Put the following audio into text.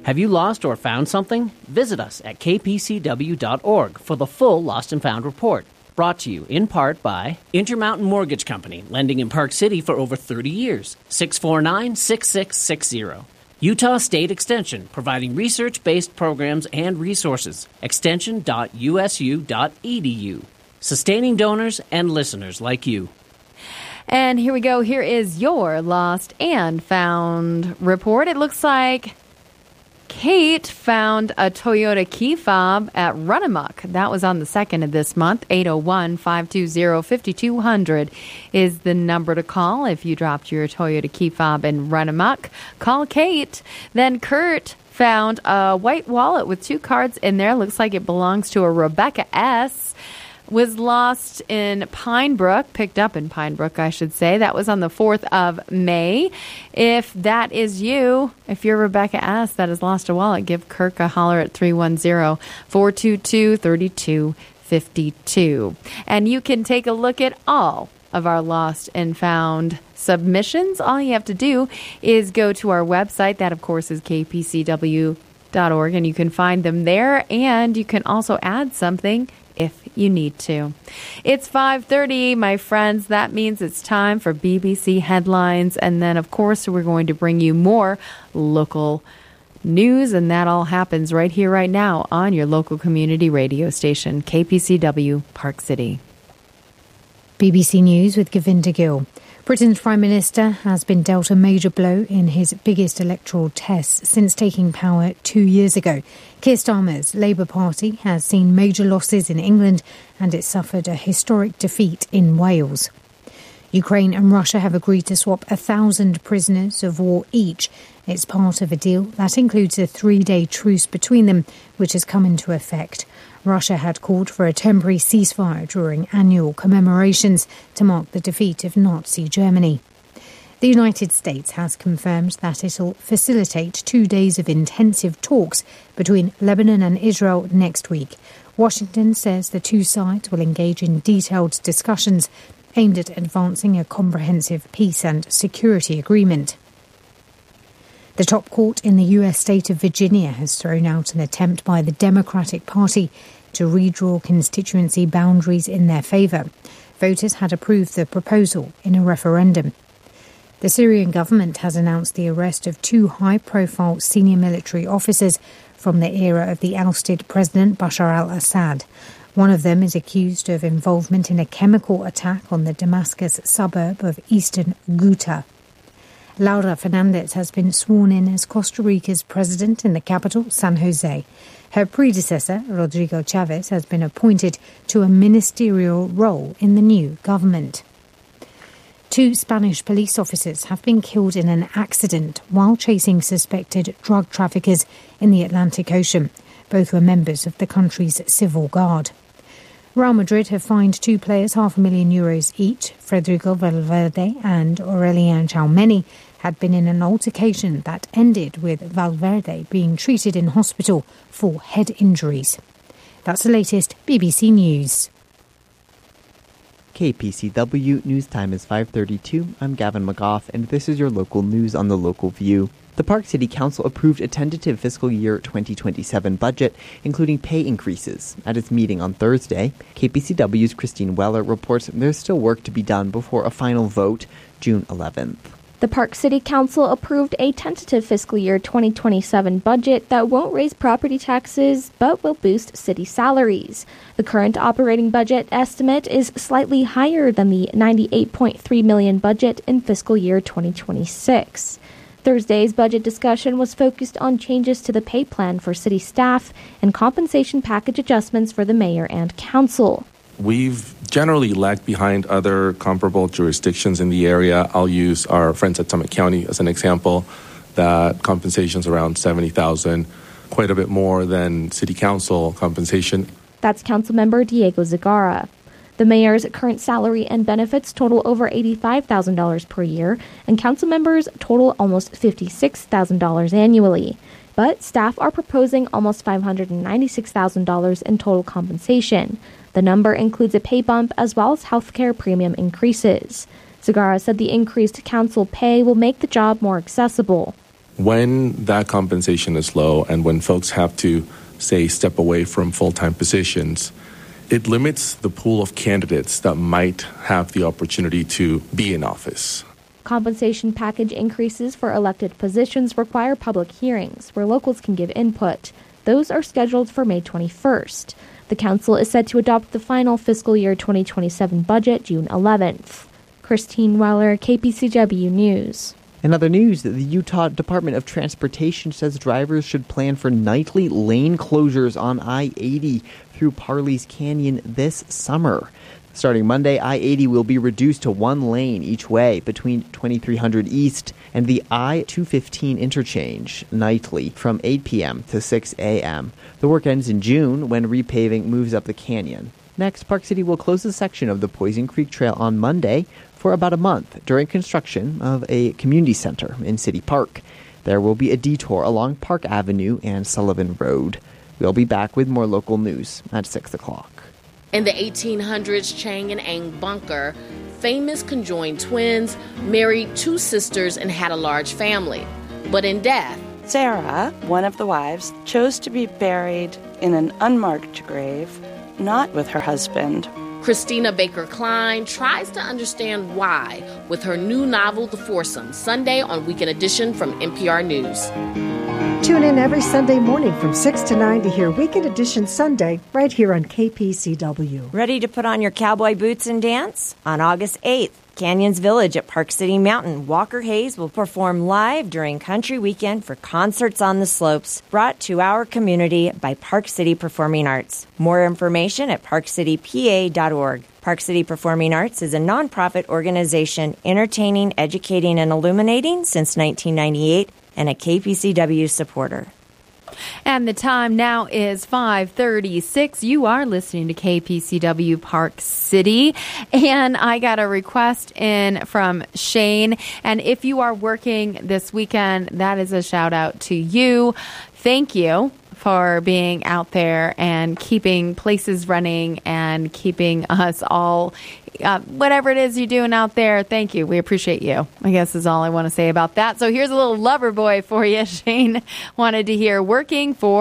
Have you lost or found something? Visit us at kpcw.org for the full Lost and Found report. Brought to you in part by Intermountain Mortgage Company, lending in Park City for over 30 years. 649-6660. Utah State Extension, providing research-based programs and resources. Extension.usu.edu. Sustaining donors and listeners like you. And here we go. Here is your Lost and Found report. It looks like Kate found a Toyota key fob at Runamuck. That was on the 2nd of this month. 801-520-5200 is the number to call if you dropped your Toyota key fob in Runamuck. Call Kate. Then Kurt found a white wallet with 2 cards in there. Looks like it belongs to a Rebecca S. Was lost in Pine Brook, picked up in Pine Brook, I should say. That was on the 4th of May. If that is you, if you're Rebecca S. that has lost a wallet, give Kirk a holler at 310-422-3252. And you can take a look at all of our Lost and Found submissions. All you have to do is go to our website. That, of course, is kpcw.org, and you can find them there. And you can also add something if you need to. It's 5:30, my friends. That means it's time for BBC Headlines. And then, of course, we're going to bring you more local news. And that all happens right here, right now on your local community radio station, KPCW, Park City. BBC News with Govinda Gill. Britain's Prime Minister has been dealt a major blow in his biggest electoral test since taking power 2 years ago. Keir Starmer's Labour Party has seen major losses in England and it suffered a historic defeat in Wales. Ukraine and Russia have agreed to swap 1,000 prisoners of war each. It's part of a deal that includes a 3-day truce between them, which has come into effect. Russia had called for a temporary ceasefire during annual commemorations to mark the defeat of Nazi Germany. The United States has confirmed that it'll facilitate 2 days of intensive talks between Lebanon and Israel next week. Washington says the two sides will engage in detailed discussions aimed at advancing a comprehensive peace and security agreement. The top court in the U.S. state of Virginia has thrown out an attempt by the Democratic Party to redraw constituency boundaries in their favour. Voters had approved the proposal in a referendum. The Syrian government has announced the arrest of 2 high-profile senior military officers from the era of the ousted President Bashar al-Assad. One of them is accused of involvement in a chemical attack on the Damascus suburb of eastern Ghouta. Laura Fernandez has been sworn in as Costa Rica's president in the capital, San Jose. Her predecessor, Rodrigo Chavez, has been appointed to a ministerial role in the new government. 2 Spanish police officers have been killed in an accident while chasing suspected drug traffickers in the Atlantic Ocean. Both were members of the country's civil guard. Real Madrid have fined 2 players €500,000 each. Federico Valverde and Aurelien Tchouameni had been in an altercation that ended with Valverde being treated in hospital for head injuries. That's the latest BBC News. KPCW News Time is 5:32. I'm Gavin McGough, and this is your local news on the Local View. The Park City Council approved a tentative fiscal year 2027 budget, including pay increases. At its meeting on Thursday, KPCW's Christine Weller reports there's still work to be done before a final vote, June 11th. The Park City Council approved a tentative fiscal year 2027 budget that won't raise property taxes but will boost city salaries. The current operating budget estimate is slightly higher than the $98.3 million budget in fiscal year 2026. Thursday's budget discussion was focused on changes to the pay plan for city staff and compensation package adjustments for the mayor and council. We've generally lagged behind other comparable jurisdictions in the area. I'll use our friends at Summit County as an example. That compensation's around $70,000, quite a bit more than city council compensation. That's Councilmember Diego Zagara. The mayor's current salary and benefits total over $85,000 per year, and council members total almost $56,000 annually. But staff are proposing almost $596,000 in total compensation. The number includes a pay bump as well as healthcare premium increases. Zagara said the increased council pay will make the job more accessible. When that compensation is low and when folks have to, say, step away from full-time positions, it limits the pool of candidates that might have the opportunity to be in office. Compensation package increases for elected positions require public hearings where locals can give input. Those are scheduled for May 21st. The council is set to adopt the final fiscal year 2027 budget June 11th. Christine Weller, KPCW News. In other news, the Utah Department of Transportation says drivers should plan for nightly lane closures on I-80 through Parley's Canyon this summer. Starting Monday, I-80 will be reduced to one lane each way between 2300 East and the I-215 interchange nightly from 8 p.m. to 6 a.m. The work ends in June when repaving moves up the canyon. Next, Park City will close a section of the Poison Creek Trail on Monday for about a month during construction of a community center in City Park. There will be a detour along Park Avenue and Sullivan Road. We'll be back with more local news at 6 o'clock. In the 1800s, Chang and Ang Bunker, famous conjoined twins, married two sisters and had a large family. But in death, Sarah, one of the wives, chose to be buried in an unmarked grave, not with her husband. Christina Baker Klein tries to understand why with her new novel, The Foursome, Sunday on Weekend Edition from NPR News. Tune in every Sunday morning from 6 to 9 to hear Weekend Edition Sunday right here on KPCW. Ready to put on your cowboy boots and dance? On August 8th, Canyons Village at Park City Mountain, Walker Hayes will perform live during Country Weekend for Concerts on the Slopes, brought to our community by Park City Performing Arts. More information at parkcitypa.org. Park City Performing Arts is a nonprofit organization entertaining, educating, and illuminating since 1998 and a KPCW supporter. And the time now is 5:36. You are listening to KPCW Park City. And I got a request in from Shane. And if you are working this weekend, that is a shout out to you. Thank you for being out there and keeping places running and keeping us all, whatever it is you're doing out there, thank you. We appreciate you, I guess is all I want to say about that. So here's a little lover boy for you. Shane wanted to hear Working for